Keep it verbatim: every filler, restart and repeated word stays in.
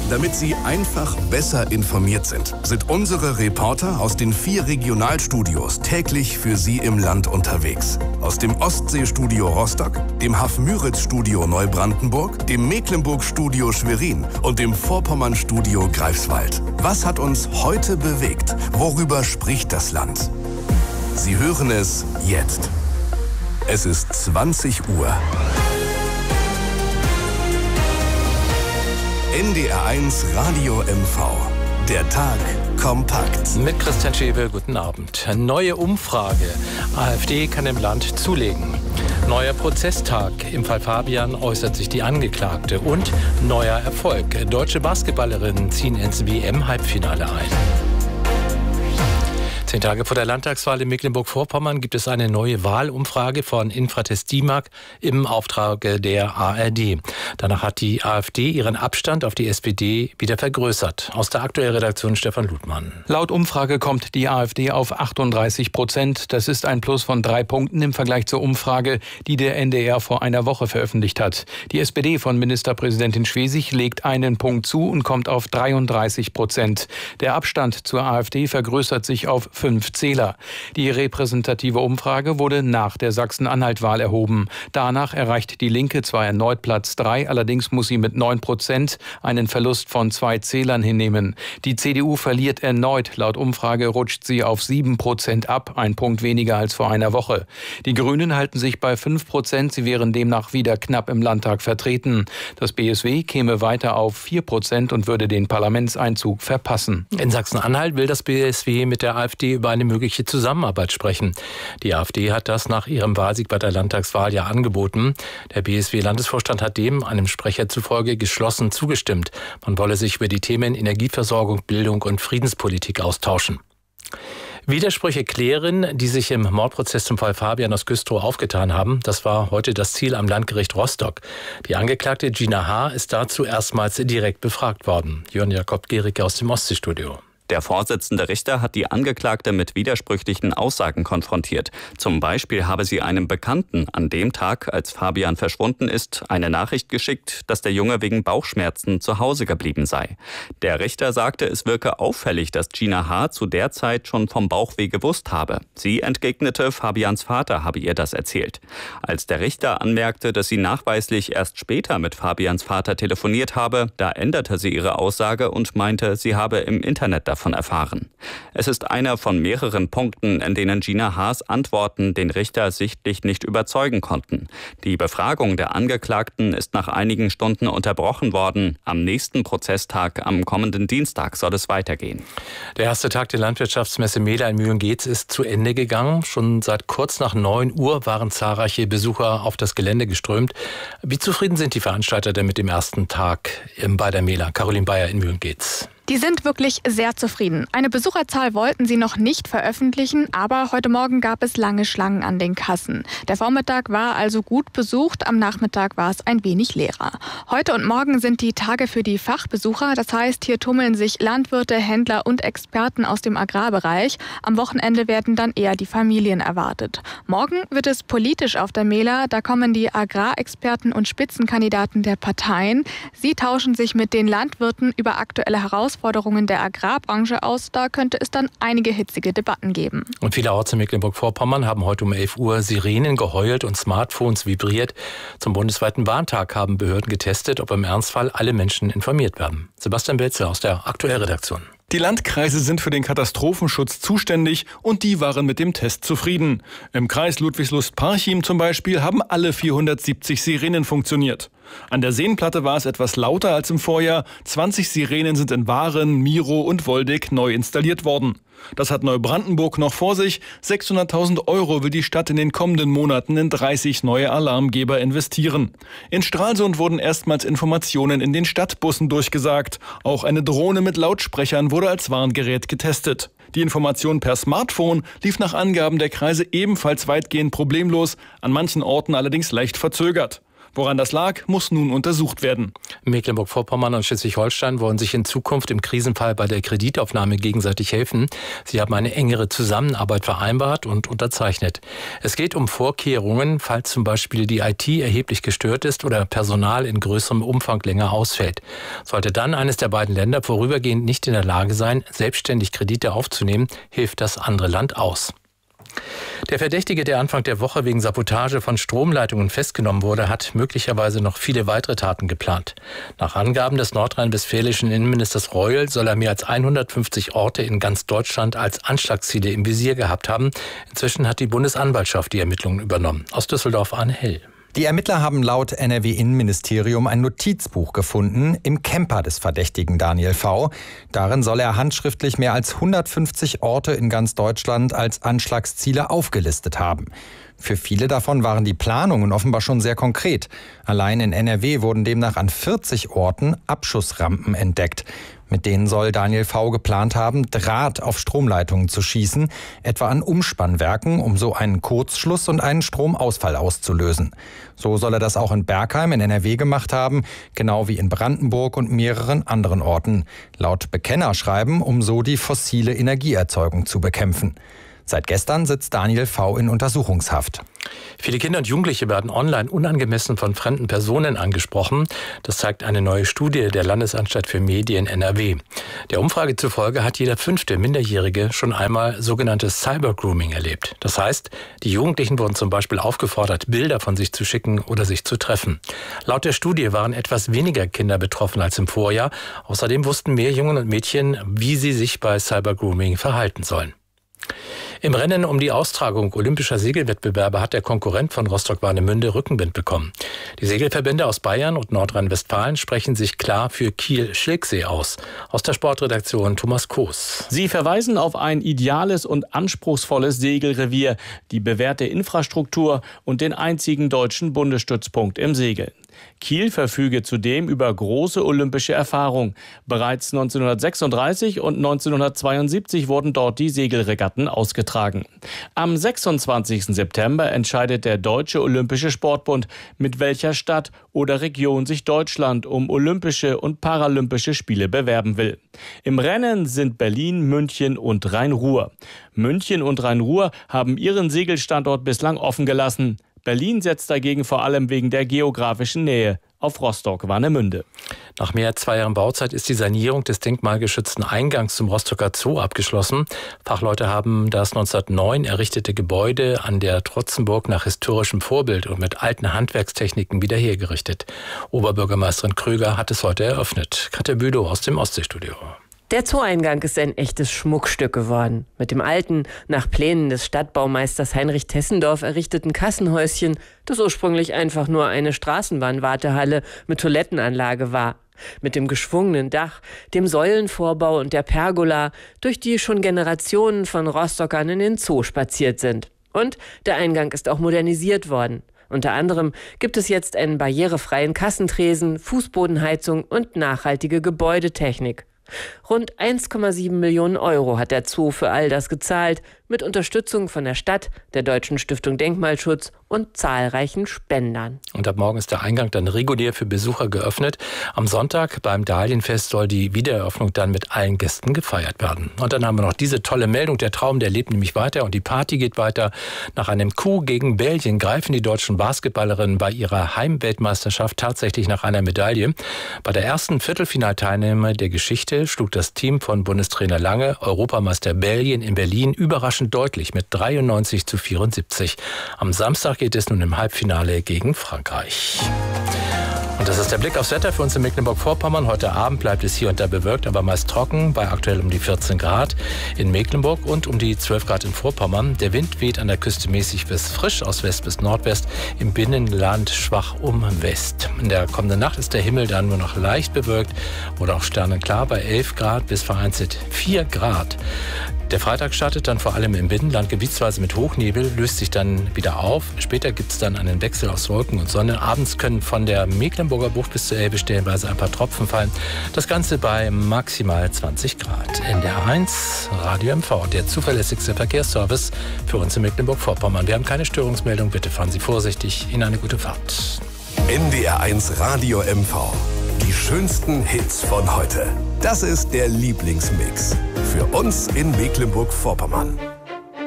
Damit Sie einfach besser informiert sind, sind unsere Reporter aus den vier Regionalstudios täglich für Sie im Land unterwegs. Aus dem Ostseestudio Rostock, dem Hafmüritz-Studio Neubrandenburg, dem Mecklenburg-Studio Schwerin und dem Vorpommern-Studio Greifswald. Was hat uns heute bewegt? Worüber spricht das Land? Sie hören es jetzt. Es ist zwanzig Uhr. N D R eins Radio M V. Der Tag kompakt. Mit Christian Schäbe, guten Abend. Neue Umfrage. AfD kann im Land zulegen. Neuer Prozesstag. Im Fall Fabian äußert sich die Angeklagte. Und neuer Erfolg. Deutsche Basketballerinnen ziehen ins W M-Halbfinale ein. Zehn Tage vor der Landtagswahl in Mecklenburg-Vorpommern gibt es eine neue Wahlumfrage von Infratest DIMAG im Auftrag der A R D. Danach hat die AfD ihren Abstand auf die S P D wieder vergrößert. Aus der aktuellen Redaktion Stefan Ludmann. Laut Umfrage kommt die AfD auf achtunddreißig Prozent. Das ist ein Plus von drei Punkten im Vergleich zur Umfrage, die der N D R vor einer Woche veröffentlicht hat. Die S P D von Ministerpräsidentin Schwesig legt einen Punkt zu und kommt auf dreiunddreißig Prozent. Der Abstand zur AfD vergrößert sich auf fünf Zähler. Die repräsentative Umfrage wurde nach der Sachsen-Anhalt-Wahl erhoben. Danach erreicht die Linke zwar erneut Platz drei, allerdings muss sie mit neun Prozent einen Verlust von zwei Zählern hinnehmen. Die C D U verliert erneut. Laut Umfrage rutscht sie auf sieben Prozent ab, ein Punkt weniger als vor einer Woche. Die Grünen halten sich bei fünf Prozent. Sie wären demnach wieder knapp im Landtag vertreten. Das B S W käme weiter auf vier Prozent und würde den Parlamentseinzug verpassen. In Sachsen-Anhalt will das B S W mit der AfD über eine mögliche Zusammenarbeit sprechen. Die AfD hat das nach ihrem Wahlsieg bei der Landtagswahl ja angeboten. Der B S W-Landesvorstand hat dem, einem Sprecher zufolge, geschlossen zugestimmt. Man wolle sich über die Themen Energieversorgung, Bildung und Friedenspolitik austauschen. Widersprüche klären, die sich im Mordprozess zum Fall Fabian aus Güstrow aufgetan haben. Das war heute das Ziel am Landgericht Rostock. Die Angeklagte Gina H. ist dazu erstmals direkt befragt worden. Jörn Jakob Gericke aus dem Ostseestudio. Der Vorsitzende Richter hat die Angeklagte mit widersprüchlichen Aussagen konfrontiert. Zum Beispiel habe sie einem Bekannten an dem Tag, als Fabian verschwunden ist, eine Nachricht geschickt, dass der Junge wegen Bauchschmerzen zu Hause geblieben sei. Der Richter sagte, es wirke auffällig, dass Gina H. zu der Zeit schon vom Bauchweh gewusst habe. Sie entgegnete, Fabians Vater habe ihr das erzählt. Als der Richter anmerkte, dass sie nachweislich erst später mit Fabians Vater telefoniert habe, da änderte sie ihre Aussage und meinte, sie habe im Internet davon erfahren. Es ist einer von mehreren Punkten, in denen Gina H.'s Antworten den Richter sichtlich nicht überzeugen konnten. Die Befragung der Angeklagten ist nach einigen Stunden unterbrochen worden. Am nächsten Prozesstag, am kommenden Dienstag, soll es weitergehen. Der erste Tag der Landwirtschaftsmesse Mehla in Mühlengeetz ist zu Ende gegangen. Schon seit kurz nach neun Uhr waren zahlreiche Besucher auf das Gelände geströmt. Wie zufrieden sind die Veranstalter denn mit dem ersten Tag bei der Mehla? Caroline Bayer in Mühlengeetz. Die sind wirklich sehr zufrieden. Eine Besucherzahl wollten sie noch nicht veröffentlichen, aber heute Morgen gab es lange Schlangen an den Kassen. Der Vormittag war also gut besucht, am Nachmittag war es ein wenig leerer. Heute und morgen sind die Tage für die Fachbesucher, das heißt, hier tummeln sich Landwirte, Händler und Experten aus dem Agrarbereich. Am Wochenende werden dann eher die Familien erwartet. Morgen wird es politisch auf der Mehla, da kommen die Agrarexperten und Spitzenkandidaten der Parteien. Sie tauschen sich mit den Landwirten über aktuelle Herausforderungen Herausforderungen der Agrarbranche aus. Da könnte es dann einige hitzige Debatten geben. Und vielerorts in Mecklenburg-Vorpommern haben heute um elf Uhr Sirenen geheult und Smartphones vibriert. Zum bundesweiten Warntag haben Behörden getestet, ob im Ernstfall alle Menschen informiert werden. Sebastian Belzel aus der aktuellen Redaktion. Die Landkreise sind für den Katastrophenschutz zuständig und die waren mit dem Test zufrieden. Im Kreis Ludwigslust-Parchim zum Beispiel haben alle vierhundertsiebzig Sirenen funktioniert. An der Seenplatte war es etwas lauter als im Vorjahr. zwanzig Sirenen sind in Waren, Miro und Woldeck neu installiert worden. Das hat Neubrandenburg noch vor sich. sechshunderttausend Euro will die Stadt in den kommenden Monaten in dreißig neue Alarmgeber investieren. In Stralsund wurden erstmals Informationen in den Stadtbussen durchgesagt. Auch eine Drohne mit Lautsprechern wurde als Warngerät getestet. Die Information per Smartphone lief nach Angaben der Kreise ebenfalls weitgehend problemlos, an manchen Orten allerdings leicht verzögert. Woran das lag, muss nun untersucht werden. Mecklenburg-Vorpommern und Schleswig-Holstein wollen sich in Zukunft im Krisenfall bei der Kreditaufnahme gegenseitig helfen. Sie haben eine engere Zusammenarbeit vereinbart und unterzeichnet. Es geht um Vorkehrungen, falls zum Beispiel die I T erheblich gestört ist oder Personal in größerem Umfang länger ausfällt. Sollte dann eines der beiden Länder vorübergehend nicht in der Lage sein, selbstständig Kredite aufzunehmen, hilft das andere Land aus. Der Verdächtige, der Anfang der Woche wegen Sabotage von Stromleitungen festgenommen wurde, hat möglicherweise noch viele weitere Taten geplant. Nach Angaben des nordrhein-westfälischen Innenministers Reul soll er mehr als hundertfünfzig Orte in ganz Deutschland als Anschlagsziele im Visier gehabt haben. Inzwischen hat die Bundesanwaltschaft die Ermittlungen übernommen. Aus Düsseldorf Anne Hell. Die Ermittler haben laut N R W-Innenministerium ein Notizbuch gefunden im Camper des Verdächtigen Daniel V. Darin soll er handschriftlich mehr als hundertfünfzig Orte in ganz Deutschland als Anschlagsziele aufgelistet haben. Für viele davon waren die Planungen offenbar schon sehr konkret. Allein in N R W wurden demnach an vierzig Orten Abschussrampen entdeckt. Mit denen soll Daniel V. geplant haben, Draht auf Stromleitungen zu schießen, etwa an Umspannwerken, um so einen Kurzschluss und einen Stromausfall auszulösen. So soll er das auch in Bergheim in N R W gemacht haben, genau wie in Brandenburg und mehreren anderen Orten. Laut Bekennerschreiben, um so die fossile Energieerzeugung zu bekämpfen. Seit gestern sitzt Daniel V. in Untersuchungshaft. Viele Kinder und Jugendliche werden online unangemessen von fremden Personen angesprochen. Das zeigt eine neue Studie der Landesanstalt für Medien N R W. Der Umfrage zufolge hat jeder fünfte Minderjährige schon einmal sogenanntes Cybergrooming erlebt. Das heißt, die Jugendlichen wurden zum Beispiel aufgefordert, Bilder von sich zu schicken oder sich zu treffen. Laut der Studie waren etwas weniger Kinder betroffen als im Vorjahr. Außerdem wussten mehr Jungen und Mädchen, wie sie sich bei Cybergrooming verhalten sollen. Im Rennen um die Austragung olympischer Segelwettbewerbe hat der Konkurrent von Rostock-Warnemünde Rückenwind bekommen. Die Segelverbände aus Bayern und Nordrhein-Westfalen sprechen sich klar für Kiel-Schilksee aus. Aus der Sportredaktion Thomas Koos. Sie verweisen auf ein ideales und anspruchsvolles Segelrevier, die bewährte Infrastruktur und den einzigen deutschen Bundesstützpunkt im Segeln. Kiel verfüge zudem über große olympische Erfahrung. Bereits neunzehnhundertsechsunddreißig und neunzehnhundertzweiundsiebzig wurden dort die Segelregatten ausgetragen. Am sechsundzwanzigsten September entscheidet der Deutsche Olympische Sportbund, mit welcher Stadt oder Region sich Deutschland um Olympische und Paralympische Spiele bewerben will. Im Rennen sind Berlin, München und Rhein-Ruhr. München und Rhein-Ruhr haben ihren Segelstandort bislang offen gelassen. Berlin setzt dagegen vor allem wegen der geografischen Nähe auf Rostock-Warnemünde. Nach mehr als zwei Jahren Bauzeit ist die Sanierung des denkmalgeschützten Eingangs zum Rostocker Zoo abgeschlossen. Fachleute haben das neunzehnhundertneun errichtete Gebäude an der Trotzenburg nach historischem Vorbild und mit alten Handwerkstechniken wieder hergerichtet. Oberbürgermeisterin Krüger hat es heute eröffnet. Katja Bülow aus dem Ostseestudio. Der Zooeingang ist ein echtes Schmuckstück geworden. Mit dem alten, nach Plänen des Stadtbaumeisters Heinrich Tessendorf errichteten Kassenhäuschen, das ursprünglich einfach nur eine Straßenbahnwartehalle mit Toilettenanlage war. Mit dem geschwungenen Dach, dem Säulenvorbau und der Pergola, durch die schon Generationen von Rostockern in den Zoo spaziert sind. Und der Eingang ist auch modernisiert worden. Unter anderem gibt es jetzt einen barrierefreien Kassentresen, Fußbodenheizung und nachhaltige Gebäudetechnik. Rund eins Komma sieben Millionen Euro hat der Zoo für all das gezahlt, mit Unterstützung von der Stadt, der Deutschen Stiftung Denkmalschutz und zahlreichen Spendern. Und ab morgen ist der Eingang dann regulär für Besucher geöffnet. Am Sonntag beim Dahlienfest soll die Wiedereröffnung dann mit allen Gästen gefeiert werden. Und dann haben wir noch diese tolle Meldung. Der Traum, der lebt nämlich weiter und die Party geht weiter. Nach einem Coup gegen Belgien greifen die deutschen Basketballerinnen bei ihrer Heimweltmeisterschaft tatsächlich nach einer Medaille. Bei der ersten Viertelfinalteilnahme der Geschichte schlug das Team von Bundestrainer Lange Europameister Belgien in Berlin überraschend deutlich mit dreiundneunzig zu vierundsiebzig. Am Samstag geht es nun im Halbfinale gegen Frankreich. Und das ist der Blick aufs Wetter für uns in Mecklenburg-Vorpommern. Heute Abend bleibt es hier und da bewölkt, aber meist trocken, bei aktuell um die vierzehn Grad in Mecklenburg und um die zwölf Grad in Vorpommern. Der Wind weht an der Küste mäßig bis frisch aus West bis Nordwest, im Binnenland schwach um West. In der kommenden Nacht ist der Himmel dann nur noch leicht bewölkt oder auch sternenklar bei elf Grad bis vereinzelt vier Grad. Der Freitag startet dann vor allem im Binnenland gebietsweise mit Hochnebel, löst sich dann wieder auf. Später gibt es dann einen Wechsel aus Wolken und Sonne. Abends können von der Mecklenburger Bucht bis zur Elbe stellenweise ein paar Tropfen fallen. Das Ganze bei maximal zwanzig Grad. N D R eins, Radio M V, der zuverlässigste Verkehrsservice für uns in Mecklenburg-Vorpommern. Wir haben keine Störungsmeldung, bitte fahren Sie vorsichtig. Ihnen eine gute Fahrt. N D R eins Radio M V. Die schönsten Hits von heute. Das ist der Lieblingsmix. Für uns in Mecklenburg-Vorpommern.